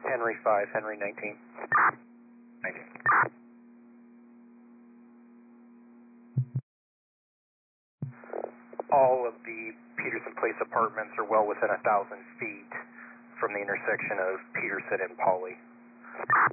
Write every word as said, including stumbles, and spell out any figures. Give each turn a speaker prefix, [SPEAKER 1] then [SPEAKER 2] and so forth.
[SPEAKER 1] Henry five, Henry nineteen. nineteen. All of the Peterson Place apartments are well within a thousand feet from the intersection of Peterson and Pauley.